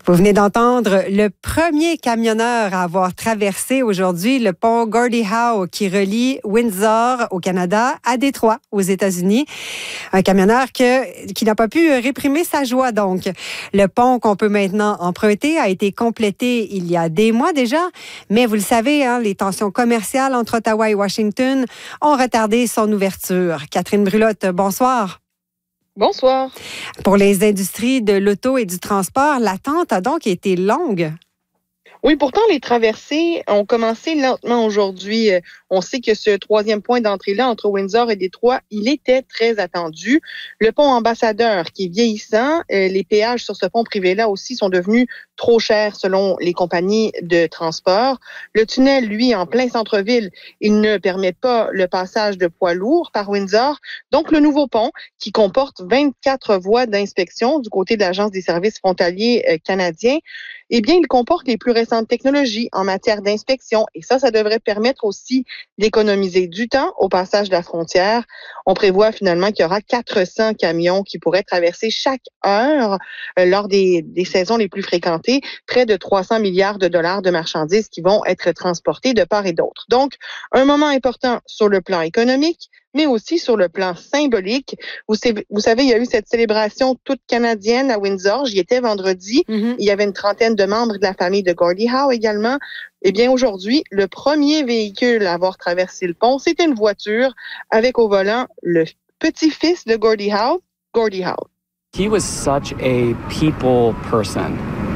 Vous venez d'entendre le premier camionneur à avoir traversé aujourd'hui le pont Gordie Howe qui relie Windsor au Canada à Détroit aux États-Unis. Un camionneur qui n'a pas pu réprimer sa joie donc. Le pont qu'on peut maintenant emprunter a été complété il y a des mois déjà, mais vous le savez, les tensions commerciales entre Ottawa et Washington ont retardé son ouverture. Catherine Brulotte, bonsoir. Bonsoir. Pour les industries de l'auto et du transport, l'attente a donc été longue. Oui, pourtant, les traversées ont commencé lentement aujourd'hui. On sait que ce troisième point d'entrée-là, entre Windsor et Détroit, il était très attendu. Le pont Ambassadeur, qui est vieillissant, les péages sur ce pont privé-là aussi sont devenus trop chers selon les compagnies de transport. Le tunnel, lui, en plein centre-ville, il ne permet pas le passage de poids lourds par Windsor. Donc, le nouveau pont, qui comporte 24 voies d'inspection du côté de l'Agence des services frontaliers canadiens, eh bien, il comporte les plus récentes technologies en matière d'inspection et ça devrait permettre aussi d'économiser du temps au passage de la frontière. On prévoit finalement qu'il y aura 400 camions qui pourraient traverser chaque heure lors des saisons les plus fréquentées, près de 300 milliards de dollars de marchandises qui vont être transportées de part et d'autre. Donc, un moment important sur le plan économique, mais aussi sur le plan symbolique. Vous savez, il y a eu cette célébration toute canadienne à Windsor. J'y étais vendredi. Il y avait une trentaine de membres de la famille de Gordie Howe également. Eh bien, aujourd'hui, le premier véhicule à avoir traversé le pont, c'était une voiture avec au volant le petit-fils de Gordie Howe, Gordie Howe. He was such a people person.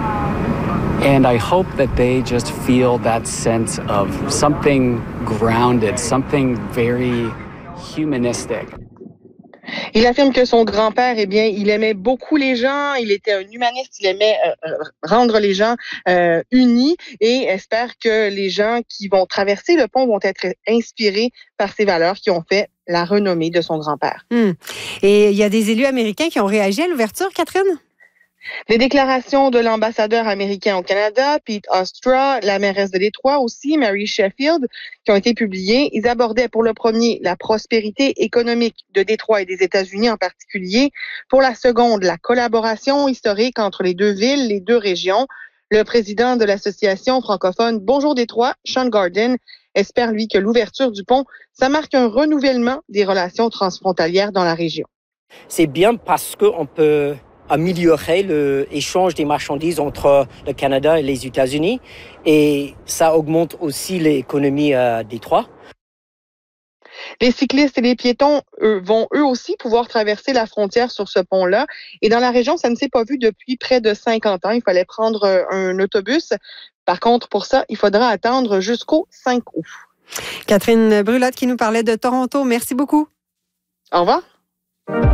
And I hope that they just feel that sense of something grounded, something very humanistic. Il affirme que son grand-père, eh bien, il aimait beaucoup les gens, il était un humaniste, il aimait rendre les gens unis et espère que les gens qui vont traverser le pont vont être inspirés par ces valeurs qui ont fait la renommée de son grand-père. Et il y a des élus américains qui ont réagi à l'ouverture, Catherine? Les déclarations de l'ambassadeur américain au Canada, Pete Ostra, la mairesse de Détroit aussi, Mary Sheffield, qui ont été publiées, ils abordaient pour le premier la prospérité économique de Détroit et des États-Unis en particulier. Pour la seconde, la collaboration historique entre les deux villes, les deux régions. Le président de l'association francophone Bonjour Détroit, Sean Garden, espère lui que l'ouverture du pont, ça marque un renouvellement des relations transfrontalières dans la région. C'est bien parce qu'on peut améliorer l'échange des marchandises entre le Canada et les États-Unis et ça augmente aussi l'économie à Détroit. Les cyclistes et les piétons vont eux aussi pouvoir traverser la frontière sur ce pont-là. Et dans la région, ça ne s'est pas vu depuis près de 50 ans. Il fallait prendre un autobus. Par contre, pour ça, il faudra attendre jusqu'au 5 août. Catherine Brulotte qui nous parlait de Toronto. Merci beaucoup. Au revoir.